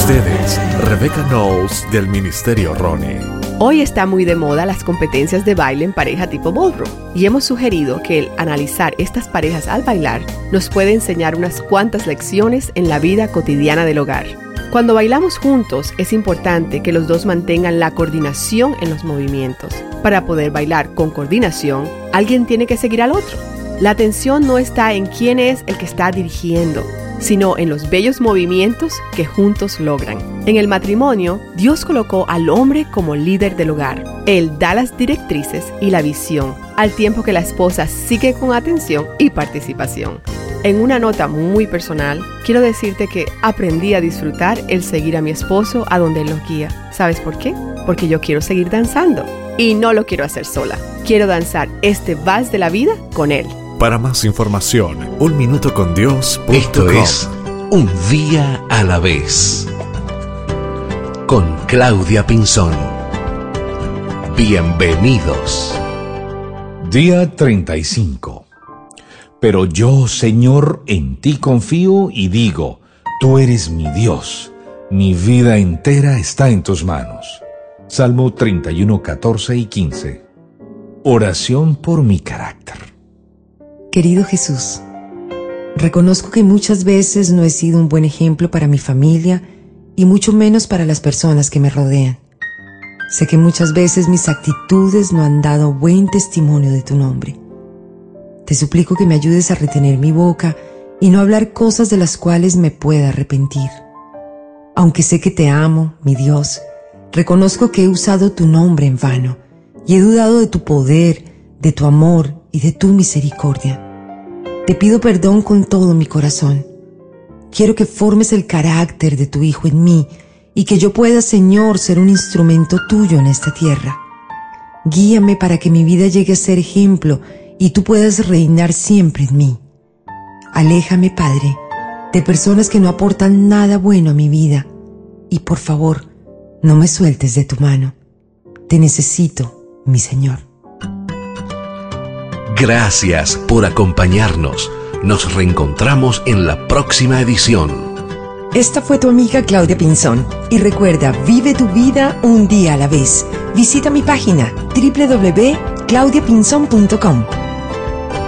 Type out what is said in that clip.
ustedes, Rebecca Knowles del Ministerio Ronnie. Hoy está muy de moda las competencias de baile en pareja tipo ballroom y hemos sugerido que el analizar estas parejas al bailar nos puede enseñar unas cuantas lecciones en la vida cotidiana del hogar. Cuando bailamos juntos es importante que los dos mantengan la coordinación en los movimientos. Para poder bailar con coordinación, alguien tiene que seguir al otro. La atención no está en quién es el que está dirigiendo, sino en los bellos movimientos que juntos logran. En el matrimonio, Dios colocó al hombre como líder del hogar. Él da las directrices y la visión, al tiempo que la esposa sigue con atención y participación. En una nota muy personal, quiero decirte que aprendí a disfrutar el seguir a mi esposo a donde él nos guía. ¿Sabes por qué? Porque yo quiero seguir danzando y no lo quiero hacer sola. Quiero danzar este vals de la vida con él. Para más información, unminutocondios.com. Esto es Un Día a la Vez con Claudia Pinzón. Bienvenidos. Día 35. Pero yo, Señor, en ti confío y digo, tú eres mi Dios. Mi vida entera está en tus manos. Salmo 31, 14 y 15. Oración por mi carácter. Querido Jesús, reconozco que muchas veces no he sido un buen ejemplo para mi familia y mucho menos para las personas que me rodean. Sé que muchas veces mis actitudes no han dado buen testimonio de tu nombre. Te suplico que me ayudes a retener mi boca y no hablar cosas de las cuales me pueda arrepentir. Aunque sé que te amo, mi Dios, reconozco que he usado tu nombre en vano y he dudado de tu poder, de tu amor y de tu misericordia. Te pido perdón con todo mi corazón. Quiero que formes el carácter de tu Hijo en mí y que yo pueda, Señor, ser un instrumento tuyo en esta tierra. Guíame para que mi vida llegue a ser ejemplo y tú puedas reinar siempre en mí. Aléjame, Padre, de personas que no aportan nada bueno a mi vida y, por favor, no me sueltes de tu mano. Te necesito, mi Señor. Gracias por acompañarnos. Nos reencontramos en la próxima edición. Esta fue tu amiga Claudia Pinzón. Y recuerda, vive tu vida un día a la vez. Visita mi página www.claudiapinzon.com.